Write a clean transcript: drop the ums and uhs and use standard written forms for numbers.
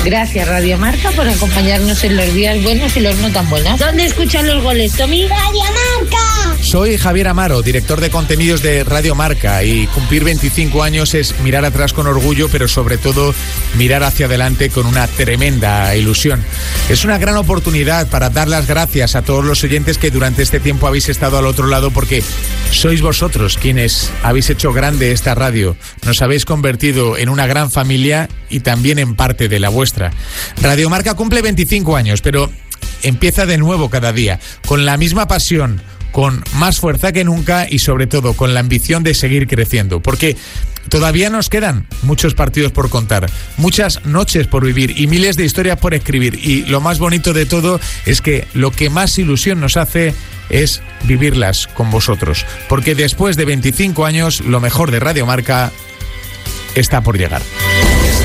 Gracias, Radio Marca, por acompañarnos en los días buenos y los no tan buenos. ¿Dónde escuchan los goles, Tommy? ¡Radio Marca! Soy Javier Amaro, director de contenidos de Radio Marca, y cumplir 25 años es mirar atrás con orgullo, pero sobre todo mirar hacia adelante con una tremenda ilusión. Es una gran oportunidad para dar las gracias a todos los oyentes que durante este tiempo habéis estado al otro lado, porque sois vosotros quienes habéis hecho grande esta radio. Nos habéis convertido en una gran familia y también en parte de la vuestra. Radio Marca cumple 25 años, pero empieza de nuevo cada día, con la misma pasión, con más fuerza que nunca y sobre todo con la ambición de seguir creciendo, porque todavía nos quedan muchos partidos por contar, muchas noches por vivir y miles de historias por escribir, y lo más bonito de todo es que lo que más ilusión nos hace es vivirlas con vosotros, porque después de 25 años lo mejor de Radio Marca está por llegar.